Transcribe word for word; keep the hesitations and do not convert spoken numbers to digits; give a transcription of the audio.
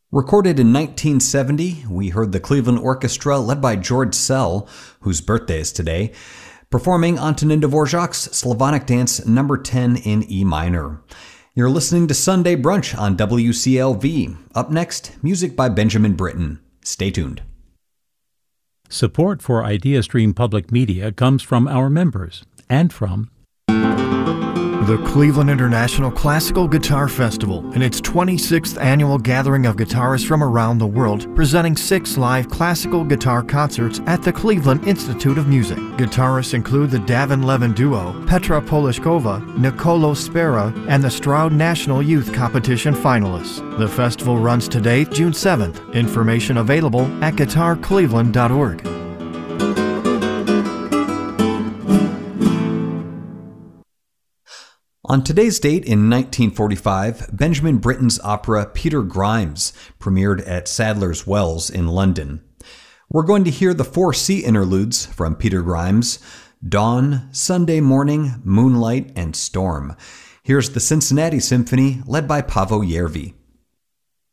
Recorded in nineteen seventy, we heard the Cleveland Orchestra, led by George Szell, whose birthday is today, performing Antonin Dvorak's Slavonic Dance number ten in E minor. You're listening to Sunday Brunch on W C L V. Up next, music by Benjamin Britten. Stay tuned. Support for IdeaStream Public Media comes from our members and from the Cleveland International Classical Guitar Festival and its twenty-sixth annual gathering of guitarists from around the world, presenting six live classical guitar concerts at the Cleveland Institute of Music. Guitarists include the Davin Levin Duo, Petra Polishkova, Nicolo Spera, and the Stroud National Youth Competition finalists. The festival runs today, June seventh. Information available at guitar cleveland dot org. On today's date in nineteen forty-five, Benjamin Britten's opera Peter Grimes premiered at Sadler's Wells in London. We're going to hear the four C interludes from Peter Grimes: Dawn, Sunday Morning, Moonlight, and Storm. Here's the Cincinnati Symphony, led by Paavo Järvi.